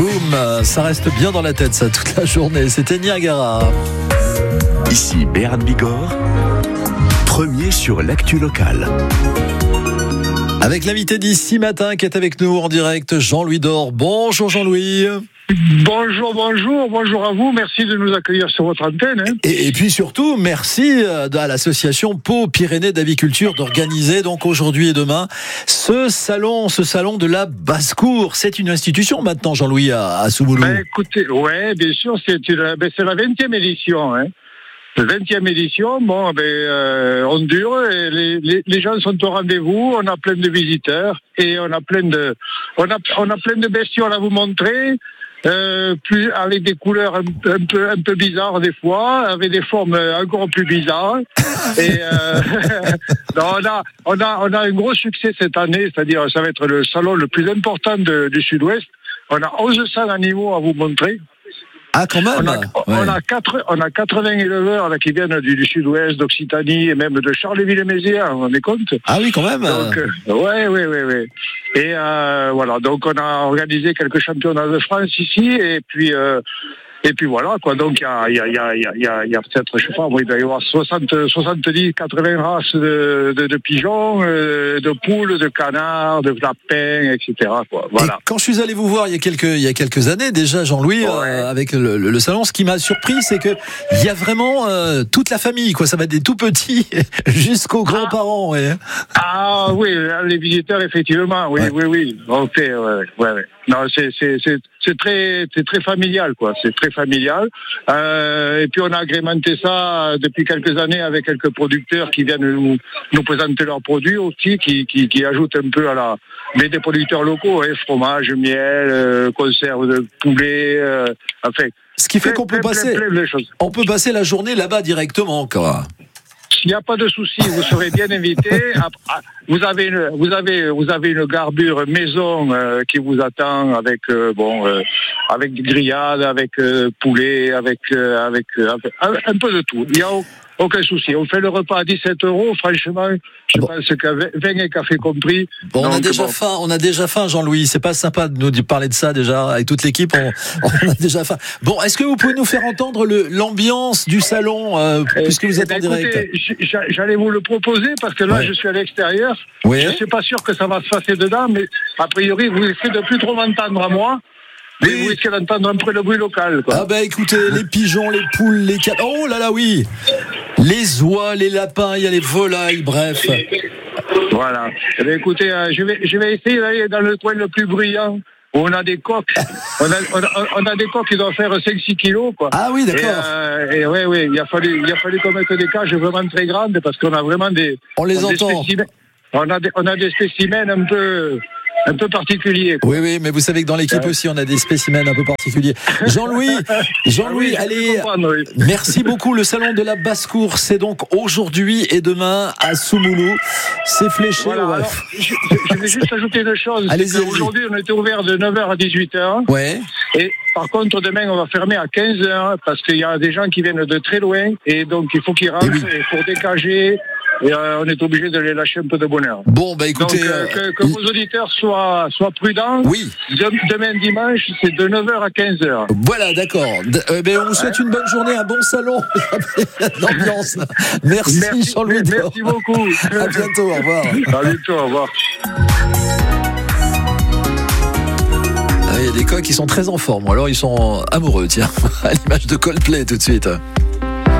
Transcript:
Boom, ça reste bien dans la tête ça toute la journée. C'était Niagara. Ici Béran Bigorre, premier sur l'actu locale. Avec l'invité d'ici matin qui est avec nous en direct, Jean-Louis Dore. Bonjour Jean-Louis. Bonjour à vous, merci de nous accueillir sur votre antenne. Et puis surtout, merci à l'association Pau Pyrénées d'Aviculture d'organiser donc aujourd'hui et demain ce salon de la basse-cour. C'est une institution maintenant, Jean-Louis, à Soumoulou. Écoutez, ouais, bien sûr, c'est la 20e édition. La 20e édition, on dure, et les gens sont au rendez-vous, on a plein de visiteurs et on a plein de bestioles à vous montrer. Plus avec des couleurs un peu bizarres des fois, avec des formes encore plus bizarres. Et on a un gros succès cette année, c'est-à-dire ça va être le salon le plus important du Sud-Ouest. On a 1100 animaux à vous montrer. Ah, quand même. On a 80 éleveurs là qui viennent du Sud-Ouest, d'Occitanie et même de Charleville-Mézières, on est compte. Ah oui, quand même. Donc, ouais. Et voilà, donc on a organisé quelques championnats de France ici, et puis voilà, quoi. Donc il y a peut-être, je sais pas, il doit y avoir 70, 80 races de pigeons, de poules, de canards, de lapins, etc., quoi. Voilà. Et quand je suis allé vous voir il y a quelques années déjà, Jean-Louis, avec le salon, ce qui m'a surpris, c'est que il y a vraiment toute la famille, quoi. Ça va des tout petits jusqu'aux grands-parents, ouais. Ah oui, les visiteurs, effectivement, oui. Ok, ouais. Non, c'est très familial, quoi. C'est très familial. Et puis on a agrémenté ça depuis quelques années avec quelques producteurs qui viennent nous présenter leurs produits aussi, qui ajoutent un peu mais des producteurs locaux, fromage, miel, conserve de poulet, enfin. Ce qui fait qu'on peut passer la journée là-bas directement, quoi. Il n'y a pas de souci, vous serez bien invité. Vous avez une garbure maison qui vous attend avec avec des grillades, avec poulet, avec un peu de tout. Il n'y a aucun souci. On fait le repas à 17 €. Franchement, je pense que vin et café compris. Bon, on a déjà faim, Jean-Louis. C'est pas sympa de nous parler de ça déjà avec toute l'équipe. On a déjà faim. Bon, est-ce que vous pouvez nous faire entendre l'ambiance du salon puisque vous êtes en direct? Écoutez, j'allais vous le proposer parce que là, je suis à l'extérieur. Oui. Je suis pas sûr que ça va se passer dedans, mais a priori, vous risquez de plus trop m'entendre à moi. Mais vous risquez d'entendre un peu le bruit local, quoi. Ah écoutez, les pigeons, les poules, les canards. Oh là là, oui. Les oies, les lapins, il y a les volailles, bref. Voilà. Écoutez, je vais essayer d'aller dans le coin le plus bruyant où on a des coques. On a des coques qui doivent faire 5-6 kilos, quoi. Ah oui, d'accord. Et oui, il a fallu qu'on mette des cages vraiment très grandes parce qu'on a vraiment On les entend. On a des spécimens un peu particulier, quoi. Oui, mais vous savez que dans l'équipe aussi, on a des spécimens un peu particuliers. Jean-Louis, allez, merci beaucoup. Le salon de la basse-cour, c'est donc aujourd'hui et demain à Soumoulou. C'est fléché. Voilà, ouais. alors, je vais juste ajouter une chose. Allez-y. Aujourd'hui, on était ouvert de 9h à 18h. Ouais. Et par contre, demain, on va fermer à 15h parce qu'il y a des gens qui viennent de très loin et donc il faut qu'ils rentrent pour décager. Et on est obligé de les lâcher un peu de bonheur. Bon, écoutez... Donc, que vos auditeurs soient prudents. Oui. Demain dimanche, c'est de 9h à 15h. Voilà, d'accord. On vous souhaite une bonne journée, un bon salon. L'ambiance. Merci Jean-Louis. Merci beaucoup. À bientôt, au revoir. À bientôt, au revoir. Il y a des coqs qui sont très en forme, ou alors ils sont amoureux, tiens, à l'image de Coldplay tout de suite.